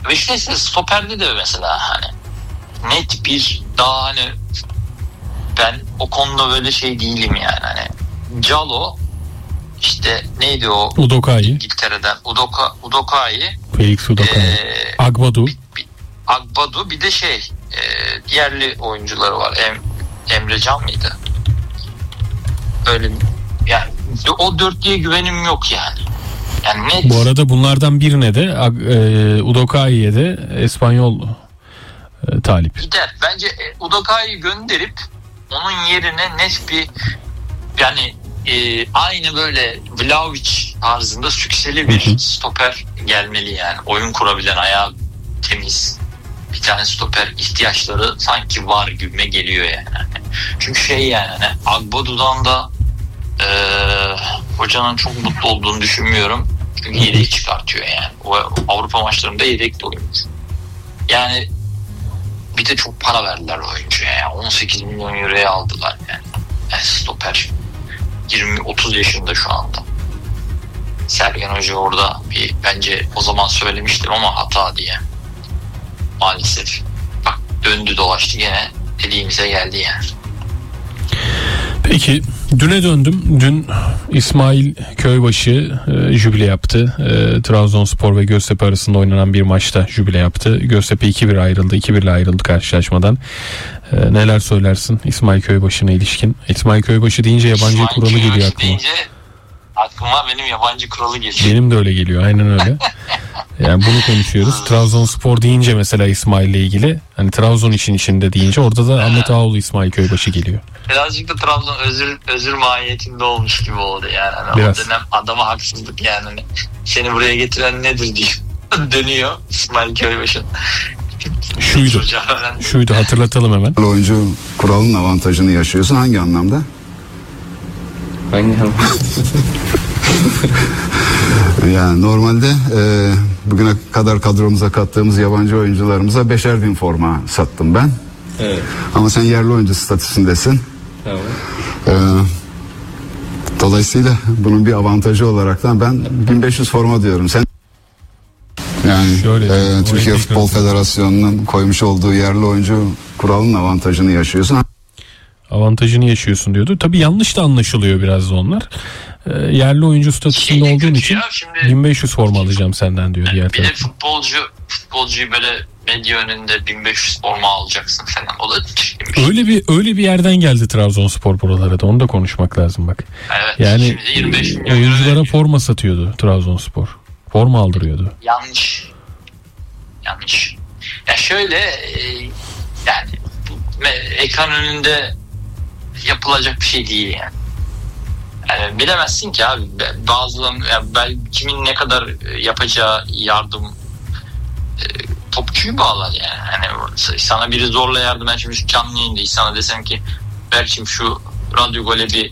Beşiktaş'ta stoperde de mesela hani net bir daha hani ben o konuda böyle şey değilim yani hani Calo işte neydi o Udokai. İngiltere'den Udokai Felix Udokai. Agbadu bir de yerli oyuncuları var. Emrecan mıydı? Öyle yani o dörtlüye güvenim yok yani. Yani net. Bu arada bunlardan birine de Udokai'ye de İspanyol talip. Gider. Bence Udokai'yi gönderip onun yerine net bir yani aynı böyle Vlahovic tarzında sükseli bir stoper gelmeli yani. Oyun kurabilen, ayağı temiz bir tane stoper ihtiyaçları sanki var gibime geliyor yani. Çünkü yani hani Agbadu'dan da hocanın çok mutlu olduğunu düşünmüyorum. Çünkü yedek çıkartıyor yani. O Avrupa maçlarında yedek de oyuncu. Yani bir de çok para verdiler oyuncuya ya. 18 milyon euroya aldılar yani. Stoper 20-30 yaşında şu anda. Sergen Hoca orada bence o zaman söylemiştim ama hata diye. Maalesef. Bak döndü dolaştı gene dediğimize geldi yani. Peki düne döndüm. Dün İsmail Köybaşı jübile yaptı. Trabzonspor ve Göztepe arasında oynanan bir maçta jübile yaptı. Göztepe 2-1 ayrıldı. 2-1'le ayrıldı karşılaşmadan. Neler söylersin İsmail Köybaşı'na ilişkin? İsmail Köybaşı deyince yabancı kuralı geliyor aklıma. Aklıma benim yabancı kuralı geliyor. Benim de öyle geliyor. Aynen öyle. Yani bunu konuşuyoruz. Trabzonspor deyince mesela İsmail'le ilgili hani Trabzon işin içinde deyince orada da Ahmet Ağaoğlu İsmail Köybaşı geliyor. Birazcık da Trabzon özür mahiyetinde olmuş gibi oldu yani. Hani o dönem adama haksızlık yani. Hani seni buraya getiren nedir diye dönüyor İsmail Köybaşı. Şuydu hatırlatalım hemen. Oyuncu kuralının avantajını yaşıyorsun hangi anlamda? Hangi anlamda? Yani normalde bugüne kadar kadromuza kattığımız yabancı oyuncularımıza 5'er bin forma sattım ben. Evet. Ama sen yerli oyuncu statüsündesin. Tamam. Dolayısıyla bunun bir avantajı olaraktan ben 1500 forma diyorum. Sen yani Türkiye Futbol Federasyonu'nun koymuş olduğu yerli oyuncu kuralının avantajını yaşıyorsun. Avantajını yaşıyorsun diyordu. Tabii yanlış da anlaşılıyor biraz da onlar. Yerli oyuncu statüsünde olduğun için 1500 forma alacağım senden diyor diğer bir taraftan. Bir de futbolcuyu böyle medya önünde 1500 forma alacaksın falan. O da öyle bir yerden geldi Trabzonspor buralara da. Onu da konuşmak lazım bak. Evet. Yani oyunculara forma satıyordu Trabzonspor. Forma aldırıyordu. Yanlış. Ya şöyle yani ekran önünde yapılacak bir şey değil yani. Yani bilemezsin ki abi bazılarının yani kimin ne kadar yapacağı yardım topçuyu bağlar yani. Hani sana biri zorla yardım ben şimdi canlı yayındayız sana desem ki belki şu Radyo Gol'e bir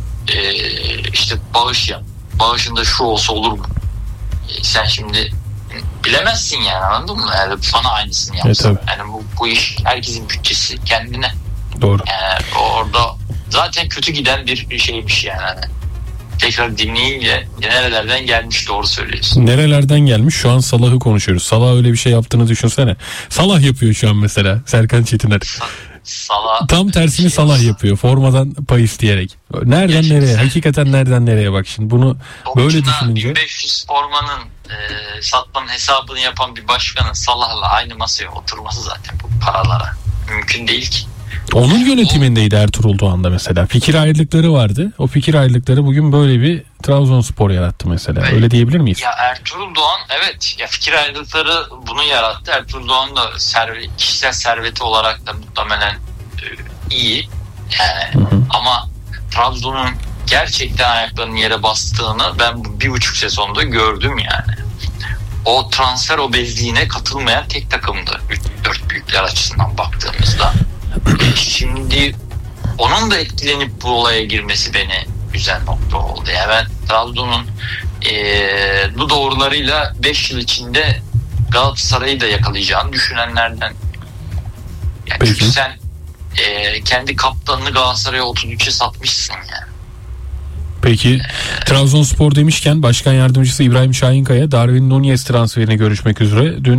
işte bağış yap. Bağışında şu olsa olur mu? Sen şimdi bilemezsin yani anladın mı? Yani bana aynısını yapsın. Yani bu iş herkesin bütçesi kendine. Doğru. Yani orada zaten kötü giden bir şeymiş yani. Tekrar dinleyince nerelerden gelmiş doğru söylüyorsun. Nerelerden gelmiş? Şu an Salah'ı konuşuyoruz. Salah öyle bir şey yaptığını düşünsene. Salah yapıyor şu an mesela. Serkan Çetiner. Salah tam tersini Salah yapıyor. Formadan pay isteyerek. Nereden nereye? Hakikaten nereden nereye bak şimdi. Bunu böyle düşününce. 1500 formanın satmanın hesabını yapan bir başkanın Salah'la aynı masaya oturması zaten bu paralara. Mümkün değil ki. Onun yönetimindeydi Ertuğrul Doğan'da mesela. Fikir ayrılıkları vardı. O fikir ayrılıkları bugün böyle bir Trabzonspor yarattı mesela. Evet. Öyle diyebilir miyiz? Ya Ertuğrul Doğan evet. Ya fikir ayrılıkları bunu yarattı. Ertuğrul Doğan da kişisel serveti olarak da muhtemelen iyi. Yani ama Trabzon'un gerçekten ayaklarının yere bastığını ben 1,5 sezonda gördüm yani. O transfer obezliğine katılmayan tek takımdı. 4 büyükler açısından baktığımızda. Şimdi onun da etkilenip bu olaya girmesi beni üzen nokta oldu. Yani ben Trabzon'un bu doğrularıyla 5 yıl içinde Galatasaray'ı da yakalayacağını düşünenlerden. Yani çünkü sen kendi kaptanını Galatasaray'a 33'e satmışsın yani. Peki Trabzonspor demişken Başkan Yardımcısı İbrahim Şahinkaya Darwin Núñez transferine görüşmek üzere. Dün